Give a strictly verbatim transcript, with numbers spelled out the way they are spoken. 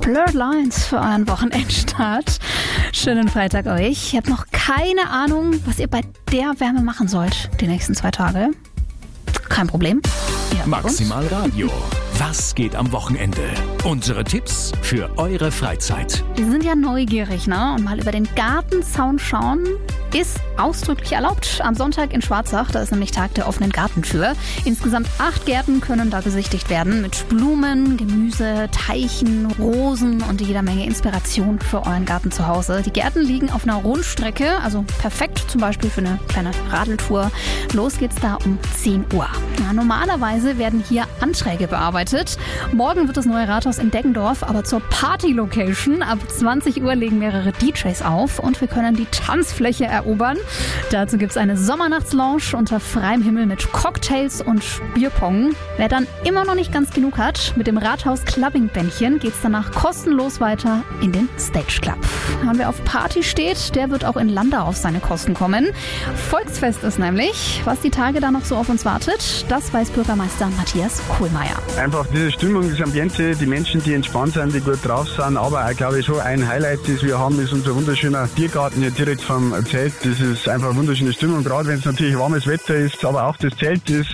Blurred Lines für euren Wochenendstart. Schönen Freitag euch. Ich habe noch keine Ahnung, was ihr bei der Wärme machen sollt die nächsten zwei Tage. Kein Problem. Maximal Radio. Was geht am Wochenende? Unsere Tipps für eure Freizeit. Wir sind ja neugierig, ne? Und mal über den Gartenzaun schauen ist ausdrücklich erlaubt. Am Sonntag in Schwarzach, da ist nämlich Tag der offenen Gartentür. Insgesamt acht Gärten können da besichtigt werden mit Blumen, Gemüse, Teichen, Rosen und jeder Menge Inspiration für euren Garten zu Hause. Die Gärten liegen auf einer Rundstrecke, also perfekt zum Beispiel für eine kleine Radeltour. Los geht's da um zehn Uhr. Ja, normalerweise werden hier Anträge bearbeitet. Morgen wird das neue Rathaus in Deggendorf aber zur Party-Location. Ab zwanzig Uhr legen mehrere D Js auf und wir können die Tanzfläche erobern. Dazu gibt es eine Sommernachtslounge unter freiem Himmel mit Cocktails und Bierpong. Wer dann immer noch nicht ganz genug hat, mit dem Rathaus Clubbing-Bändchen geht es danach kostenlos weiter in den Stage Club. Und wer auf Party steht, der wird auch in Landau auf seine Kosten kommen. Volksfest ist nämlich, was die Tage da noch so auf uns wartet, das weiß Bürgermeister Matthias Kohlmeier. Einfach diese Stimmung, das Ambiente, die Menschen, die entspannt sind, die gut drauf sind, aber auch, glaube ich, schon ein Highlight, das wir haben, ist unser wunderschöner Biergarten hier direkt vom Zelt. Das ist einfach eine wunderschöne Stimmung, gerade wenn es natürlich warmes Wetter ist, aber auch das Zelt ist